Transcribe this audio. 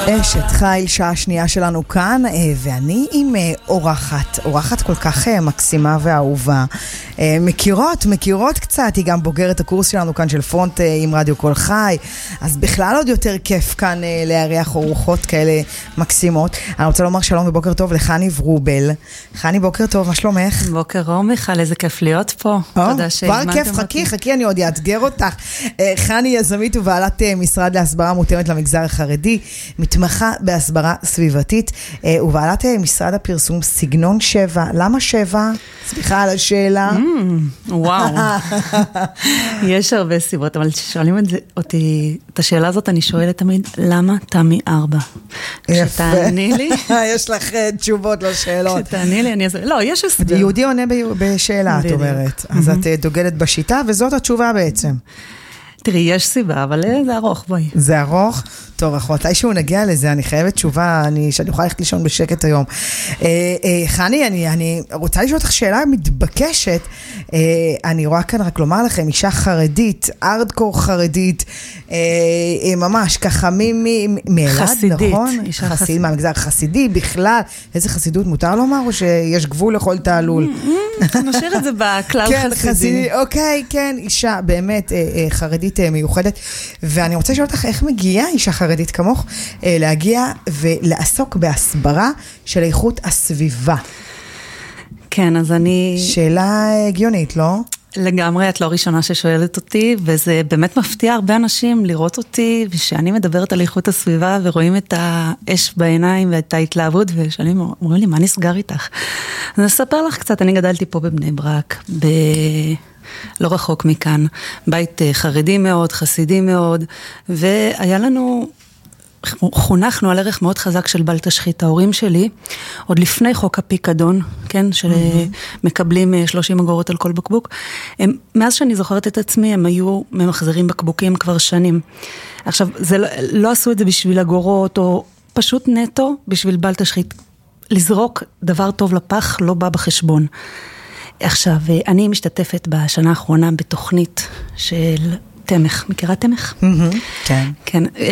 אשת חיל, שעה שנייה שלנו כאן, ואני עם אורחת כל כך מקסימה ואהובה. מכירות קצת, היא גם בוגרת הקורס שלנו כאן של פרונט עם רדיו כל חי, אז בכלל עוד יותר כיף כאן להריח אורחות כאלה מקסימות. אני רוצה לומר שלום ובוקר טוב לחני ורובל. חני, בוקר טוב, מה שלומך? בוקר אור מיכל, איזה כיף להיות פה. תודה שהזמנתם אותי. כבר כיף, חכי, אני עוד יאתגר אותך. חני יזמית ובעלת משרד להסברה מותאמת למגזר החרדי, מתמחה בהסברה סביבתית, ובעלת משרד הפרסום סגנון 7. למה 7? סליחה על השאלה. וואו. יש הרבה סיבות, אבל שואלים אותי, את השאלה הזאת אני שואלת תמיד, למה תמי 4? כשתעני לי. יש לך תשובות לשאלות. כשתעני לי, אני אעשה, לא, יש הסבר. יהודי עונה בשאלה, את אומרת. אז את דוגלת בשיטה, וזאת התשובה בעצם. תראי, יש סיבה, אבל זה ארוך, בואי. זה ארוך? טוב, אחותי שהוא נגיע לזה, אני חייבת תשובה, שאני אוכל ללכת לישון בשקט היום. חני, אני רוצה לשאול אותך שאלה מתבקשת, אני רואה כאן רק לומר לכם, אישה חרדית, ארדקור חרדית, ממש ככה מאלעד, נכון? אישה חסידית. מהמגזר חסידי, בכלל, איזה חסידות מותר לומר, או שיש גבול לכל תעלול? נשאיר את זה בכלל חסידי. אוקיי, כן, אישה באמת חרדית מיוחדת, ואני רוצה לשאול אותך, איך מגיעה אישה חרדית כמוך להגיע ולעסוק בהסברה של איכות הסביבה? כן, אז אני... שאלה הגיונית, לא? לגמרי, את לא ראשונה ששואלת אותי, וזה באמת מפתיע הרבה אנשים לראות אותי, ושאני מדברת על איכות הסביבה, ורואים את האש בעיניים ואת ההתלהבות, ושאלים, אומרים לי, מה נסגר איתך? אז אני אספר לך קצת, אני גדלתי פה בבני ברק, לא רחוק מכאן, בית חרדי מאוד, חסידי מאוד, והיה לנו... חונכנו על ערך מאוד חזק של בל תשחית. ההורים שלי, עוד לפני חוק הפיקדון, כן, שמקבלים 30 אגורות על כל בקבוק, מאז שאני זוכרת את עצמי, הם היו ממחזרים בקבוקים כבר שנים. עכשיו, לא עשו את זה בשביל אגורות, או פשוט נטו בשביל בל תשחית. לזרוק דבר טוב לפח לא בא בחשבון. עכשיו, אני משתתפת בשנה האחרונה בתוכנית של תמך. מכירה תמך? כן. כן.